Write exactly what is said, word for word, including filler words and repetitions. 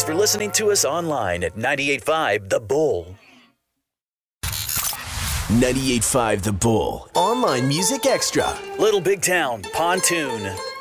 Thanks for listening to us online at ninety-eight point five The Bull. ninety-eight point five The Bull. Online Music Extra. Little Big Town, Pontoon.